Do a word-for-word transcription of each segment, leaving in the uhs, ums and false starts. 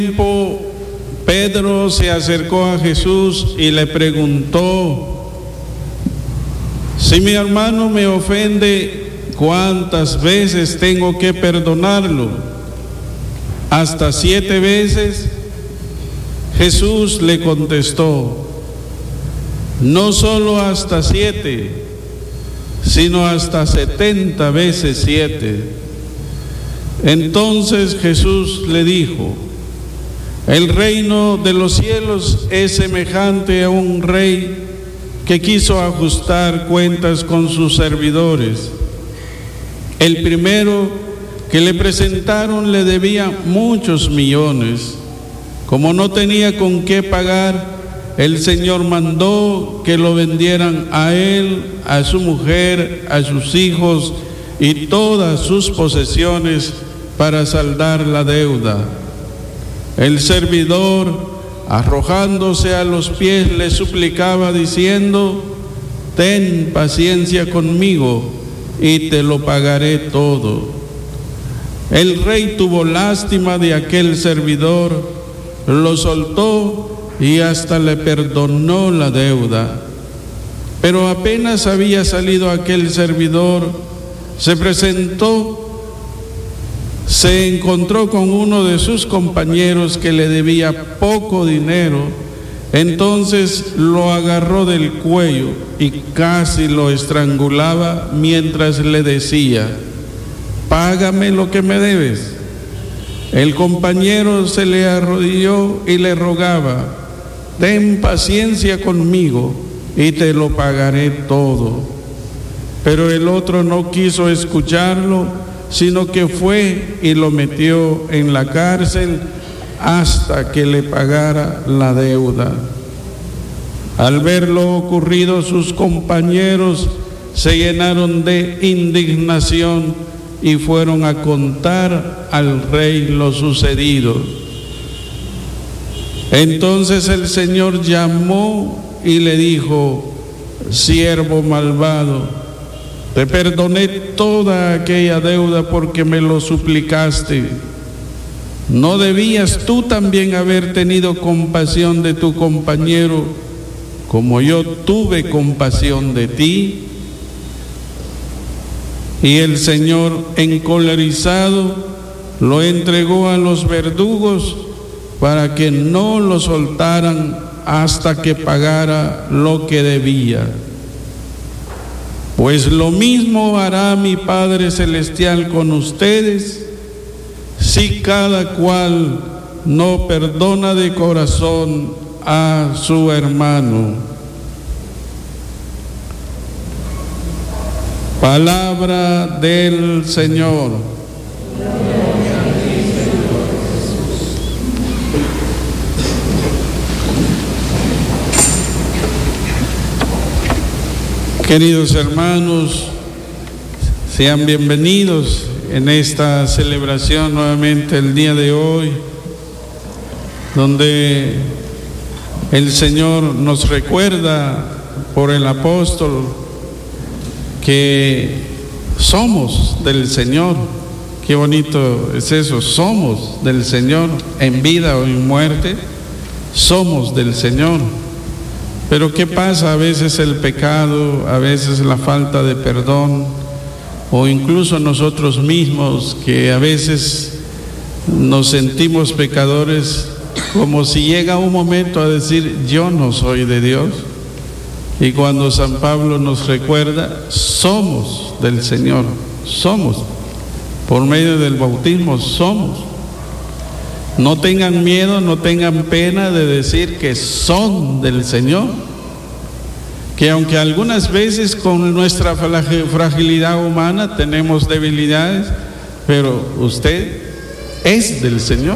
tiempo, Pedro se acercó a Jesús y le preguntó: si mi hermano me ofende, ¿cuántas veces tengo que perdonarlo? ¿Hasta siete veces? Jesús le contestó: no solo hasta siete, sino hasta setenta veces siete. Entonces Jesús le dijo: el reino de los cielos es semejante a un rey que quiso ajustar cuentas con sus servidores. El primero que le presentaron le debía muchos millones. Como no tenía con qué pagar, el Señor mandó que lo vendieran a él, a su mujer, a sus hijos y todas sus posesiones para saldar la deuda. El servidor, arrojándose a los pies, le suplicaba diciendo: ten paciencia conmigo y te lo pagaré todo. El rey tuvo lástima de aquel servidor, lo soltó y hasta le perdonó la deuda. Pero apenas había salido aquel servidor, se presentó, se encontró con uno de sus compañeros que le debía poco dinero. Entonces lo agarró del cuello y casi lo estrangulaba mientras le decía: págame lo que me debes. El compañero se le arrodilló y le rogaba: ten paciencia conmigo y te lo pagaré todo. Pero el otro no quiso escucharlo, sino que fue y lo metió en la cárcel hasta que le pagara la deuda. Al ver lo ocurrido, sus compañeros se llenaron de indignación y fueron a contar al rey lo sucedido. Entonces el Señor llamó y le dijo: siervo malvado, te perdoné toda aquella deuda porque me lo suplicaste. ¿No debías tú también haber tenido compasión de tu compañero como yo tuve compasión de ti? Y el Señor, encolerizado, lo entregó a los verdugos para que no lo soltaran hasta que pagara lo que debía. Pues lo mismo hará mi Padre Celestial con ustedes si cada cual no perdona de corazón a su hermano. Palabra del Señor. Queridos hermanos, sean bienvenidos en esta celebración nuevamente el día de hoy, donde el Señor nos recuerda por el apóstol que somos del Señor. Qué bonito es eso, somos del Señor, en vida o en muerte, somos del Señor. Pero ¿qué pasa? A veces el pecado, a veces la falta de perdón, o incluso nosotros mismos, que a veces nos sentimos pecadores, como si llega un momento a decir: yo no soy de Dios. Y cuando San Pablo nos recuerda, somos del Señor, somos, por medio del bautismo somos. No tengan miedo, no tengan pena de decir que son del Señor, que aunque algunas veces con nuestra fragilidad humana tenemos debilidades, pero usted es del Señor.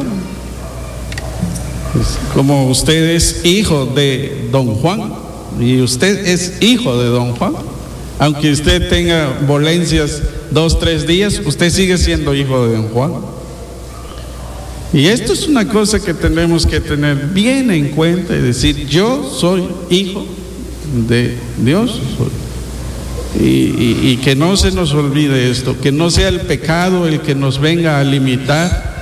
Como usted es hijo de don Juan, y usted es hijo de don Juan, aunque usted tenga dolencias dos, tres días, usted sigue siendo hijo de don Juan. Y esto es una cosa que tenemos que tener bien en cuenta y decir: yo soy hijo de Dios. Y, y, y que no se nos olvide esto, que no sea el pecado el que nos venga a limitar